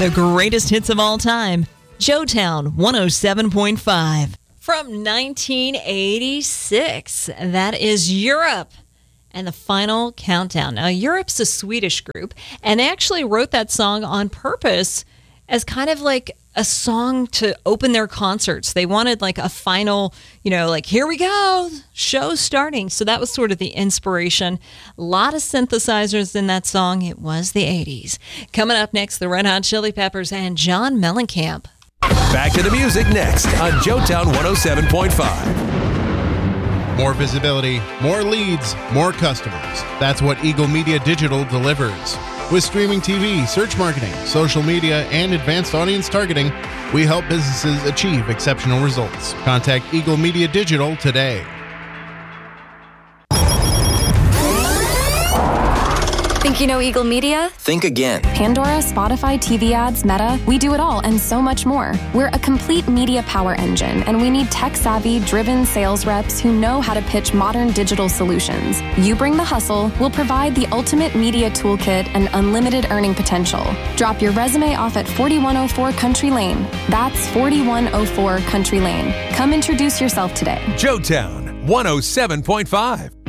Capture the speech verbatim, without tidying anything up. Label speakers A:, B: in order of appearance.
A: The greatest hits of all time. Joetown one oh seven point five. From nineteen eighty-six, that is Europe and the Final Countdown. Now, Europe's a Swedish group, and they actually wrote that song on purpose as kind of like a song to open their concerts. They wanted like a final, you know, like, here we go, show starting. So that was sort of the inspiration. A lot of synthesizers in that song. It was the eighties. Coming up next, the Red Hot Chili Peppers and John Mellencamp.
B: Back to the music next on Joetown one oh seven point five.
C: More visibility, more leads, more customers. That's what Eagle Media Digital delivers. With streaming T V, search marketing, social media, and advanced audience targeting, we help businesses achieve exceptional results. Contact Eagle Media Digital today.
D: Think you know Eagle Media?
E: Think again.
D: Pandora, Spotify, T V ads, Meta, we do it all and so much more. We're a complete media power engine, and we need tech-savvy, driven sales reps who know how to pitch modern digital solutions. You bring the hustle, we'll provide the ultimate media toolkit and unlimited earning potential. Drop your resume off at forty-one oh four Country Lane. That's forty-one oh four Country Lane. Come introduce yourself today.
B: Joetown one oh seven point five.